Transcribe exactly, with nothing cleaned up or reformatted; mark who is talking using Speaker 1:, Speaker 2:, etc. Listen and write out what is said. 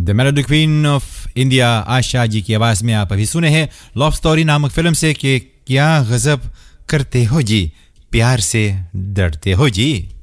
Speaker 1: The melody queen of India Asha ji की आवाज़ में आप अभी सुने हैं लव स्टोरी नामक फिल्म से कि क्या गजब करते हो जी, प्यार से डरते हो जी।